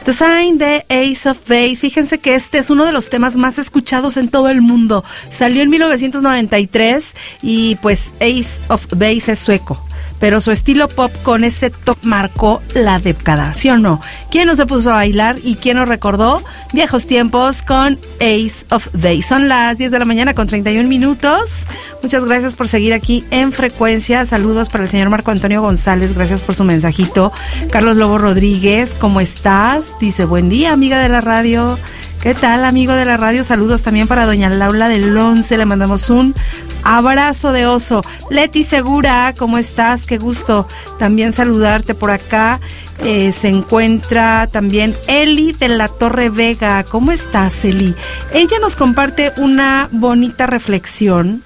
The Sign de Ace of Base. Fíjense que este es uno de los temas más escuchados en todo el mundo. Salió en 1993 y pues Ace of Base es sueco, pero su estilo pop con ese toque marcó la década, ¿sí o no? ¿Quién no se puso a bailar y quién nos recordó viejos tiempos con Ace of Base? Son las 10 de la mañana con 31 minutos. Muchas gracias por seguir aquí en Frecuencia. Saludos para el señor Marco Antonio González, gracias por su mensajito. Carlos Lobo Rodríguez, ¿cómo estás? Dice, buen día, amiga de la radio. ¿Qué tal, amigo de la radio? Saludos también para doña Laura del 11, le mandamos un abrazo de oso. Leti Segura, ¿cómo estás? Qué gusto también saludarte por acá. Se encuentra también Eli de la Torre Vega. ¿Cómo estás, Eli? Ella nos comparte una bonita reflexión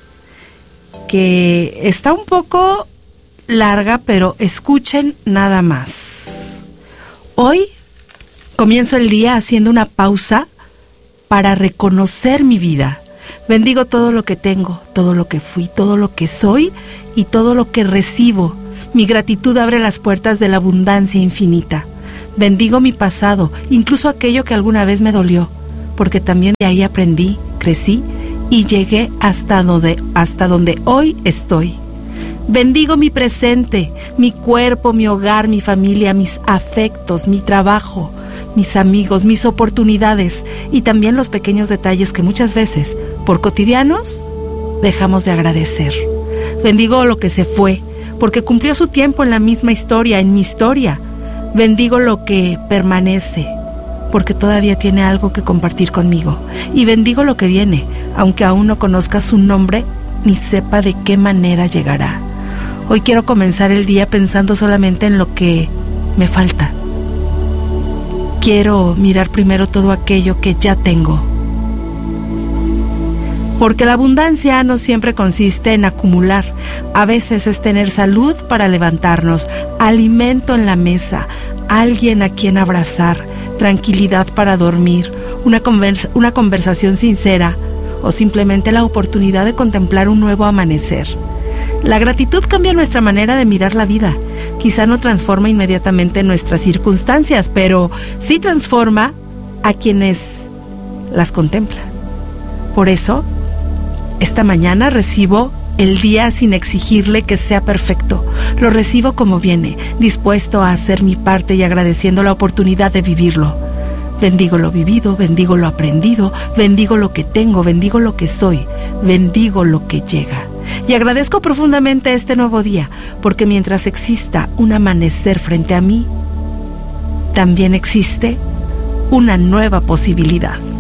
que está un poco larga, pero escuchen nada más. Hoy comienzo el día haciendo una pausa para reconocer mi vida. Bendigo todo lo que tengo, todo lo que fui, todo lo que soy y todo lo que recibo. Mi gratitud abre las puertas de la abundancia infinita. Bendigo mi pasado, incluso aquello que alguna vez me dolió, porque también de ahí aprendí, crecí y llegué hasta donde hoy estoy. Bendigo mi presente, mi cuerpo, mi hogar, mi familia, mis afectos, mi trabajo, mis amigos, mis oportunidades y también los pequeños detalles que muchas veces, por cotidianos, dejamos de agradecer. Bendigo lo que se fue, porque cumplió su tiempo en la misma historia, en mi historia. Bendigo lo que permanece, porque todavía tiene algo que compartir conmigo. Y bendigo lo que viene, aunque aún no conozca su nombre ni sepa de qué manera llegará. Hoy quiero comenzar el día pensando solamente en lo que me falta. Quiero mirar primero todo aquello que ya tengo. Porque la abundancia no siempre consiste en acumular. A veces es tener salud para levantarnos, alimento en la mesa, alguien a quien abrazar, tranquilidad para dormir, una conversación sincera o simplemente la oportunidad de contemplar un nuevo amanecer. La gratitud cambia nuestra manera de mirar la vida. Quizá no transforma inmediatamente nuestras circunstancias, pero sí transforma a quienes las contemplan. Por eso, esta mañana recibo el día sin exigirle que sea perfecto. Lo recibo como viene, dispuesto a hacer mi parte y agradeciendo la oportunidad de vivirlo. Bendigo lo vivido, bendigo lo aprendido, bendigo lo que tengo, bendigo lo que soy, bendigo lo que llega. Y agradezco profundamente este nuevo día, porque mientras exista un amanecer frente a mí, también existe una nueva posibilidad.